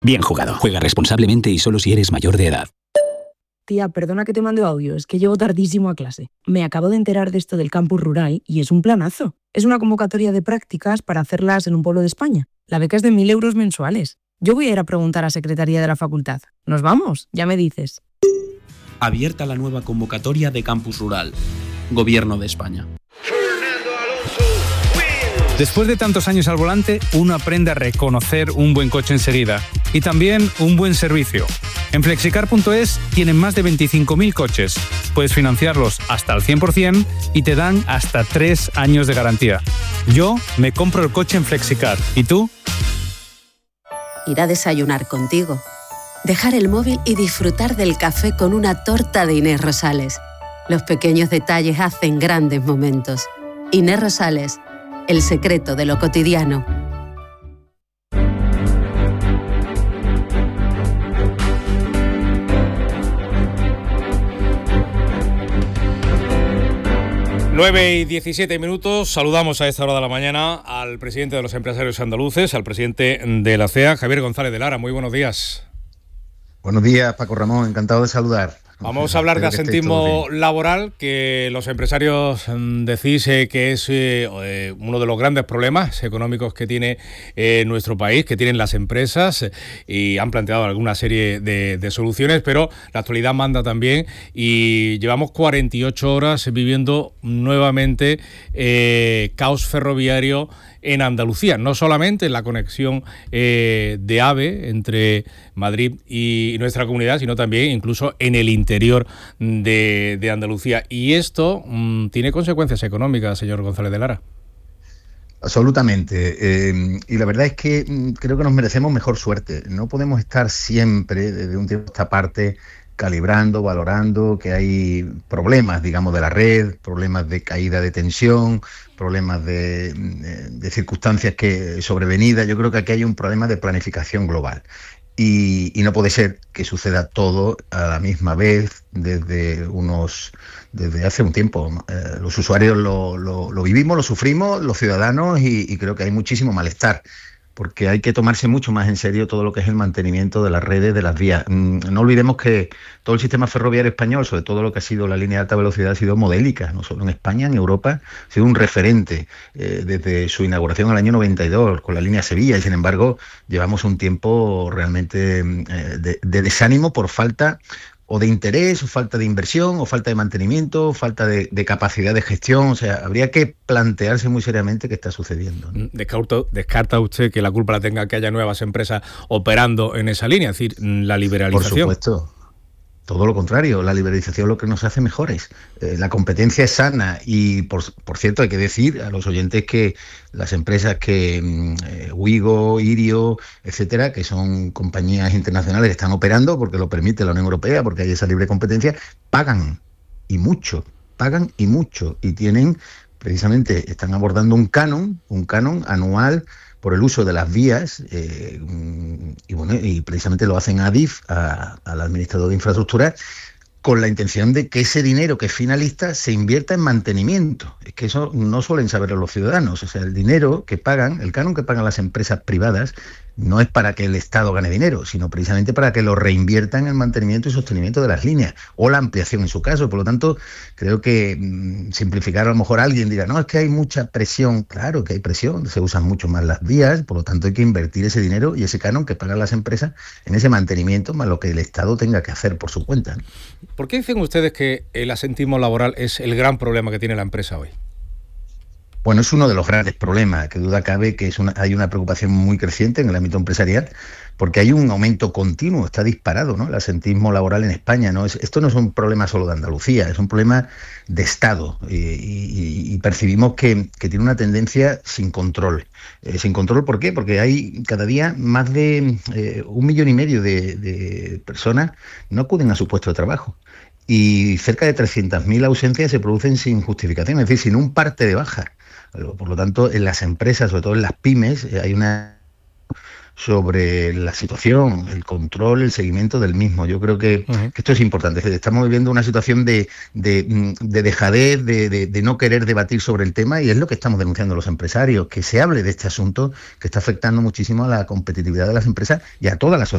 Bien jugado. Juega responsablemente y solo si eres mayor de edad. Tía, perdona que te mande audio, es que llego tardísimo a clase. Me acabo de enterar de esto del campus rural y es un planazo. Es una convocatoria de prácticas para hacerlas en un pueblo de España. La beca es de 1.000 euros mensuales. Yo voy a ir a preguntar a Secretaría de la Facultad. ¿Nos vamos? Ya me dices. Abierta la nueva convocatoria de Campus Rural. Gobierno de España. Después de tantos años al volante, uno aprende a reconocer un buen coche enseguida y también un buen servicio. En Flexicar.es tienen más de 25.000 coches. Puedes financiarlos hasta al 100% y te dan hasta 3 años de garantía. Yo me compro el coche en Flexicar. ¿Y tú? Ir a desayunar contigo. Dejar el móvil y disfrutar del café con una torta de Inés Rosales. Los pequeños detalles hacen grandes momentos. Inés Rosales. El secreto de lo cotidiano. Nueve y 17 minutos. Saludamos a esta hora de la mañana al presidente de los empresarios andaluces, al presidente de la CEA, Javier González de Lara. Muy buenos días. Buenos días, Paco Ramón. Encantado de saludar. Vamos a hablar de asentismo laboral, que los empresarios decís que es uno de los grandes problemas económicos que tiene nuestro país, que tienen las empresas, y han planteado alguna serie de soluciones, pero la actualidad manda también y llevamos 48 horas viviendo nuevamente caos ferroviario en Andalucía, no solamente en la conexión de AVE entre Madrid y nuestra comunidad, sino también incluso en el interior de Andalucía. Y esto tiene consecuencias económicas, señor González de Lara. Absolutamente. Y la verdad es que creo que nos merecemos mejor suerte. No podemos estar siempre, desde un tiempo a esta parte, calibrando, valorando que hay problemas, digamos, de la red, problemas de caída de tensión, problemas de circunstancias sobrevenidas. Yo creo que aquí hay un problema de planificación global. Y no puede ser que suceda todo a la misma vez desde hace un tiempo. Los usuarios lo vivimos, lo sufrimos, los ciudadanos, y creo que hay muchísimo malestar, porque hay que tomarse mucho más en serio todo lo que es el mantenimiento de las redes, de las vías. No olvidemos que todo el sistema ferroviario español, sobre todo lo que ha sido la línea de alta velocidad, ha sido modélica, no solo en España, en Europa, ha sido un referente desde su inauguración en el año 92 con la línea Sevilla, y sin embargo llevamos un tiempo realmente de desánimo por falta o de interés, o falta de inversión, o falta de mantenimiento, falta de capacidad de gestión. O sea, habría que plantearse muy seriamente qué está sucediendo, ¿no? ¿Descarta usted que la culpa la tenga que haya nuevas empresas operando en esa línea? Es decir, la liberalización. Por supuesto. Todo lo contrario, la liberalización es lo que nos hace mejores. La competencia es sana y, por cierto, hay que decir a los oyentes que las empresas que Wigo, Irio, etcétera, que son compañías internacionales que están operando porque lo permite la Unión Europea, porque hay esa libre competencia, pagan y mucho, y tienen, precisamente, están abordando un canon anual por el uso de las vías, y precisamente lo hacen ADIF, al administrador de infraestructura, con la intención de que ese dinero que es finalista se invierta en mantenimiento. Es que eso no suelen saberlo los ciudadanos. O sea, el dinero que pagan, el canon que pagan las empresas privadas, no es para que el Estado gane dinero, sino precisamente para que lo reinvierta en el mantenimiento y sostenimiento de las líneas, o la ampliación en su caso. Por lo tanto, creo que simplificar, a lo mejor alguien dirá, no, es que hay mucha presión. Claro que hay presión, se usan mucho más las vías, por lo tanto hay que invertir ese dinero y ese canon que pagan las empresas en ese mantenimiento, más lo que el Estado tenga que hacer por su cuenta, ¿no? ¿Por qué dicen ustedes que el asentismo laboral es el gran problema que tiene la empresa hoy? Bueno, es uno de los grandes problemas, que duda cabe que hay una preocupación muy creciente en el ámbito empresarial, porque hay un aumento continuo, está disparado, ¿no?, el asentismo laboral en España, ¿no? Esto no es un problema solo de Andalucía, es un problema de Estado, y percibimos que tiene una tendencia sin control. Sin control, ¿por qué? Porque hay cada día más de 1,5 millones de personas no acuden a su puesto de trabajo. Y cerca de 300.000 ausencias se producen sin justificación, es decir, sin un parte de baja. Por lo tanto, en las empresas, sobre todo en las pymes, hay una sobre la situación, el control, el seguimiento del mismo. Yo creo que esto es importante. Estamos viviendo una situación de dejadez, de no querer debatir sobre el tema, y es lo que estamos denunciando los empresarios, que se hable de este asunto que está afectando muchísimo a la competitividad de las empresas y a toda la sociedad.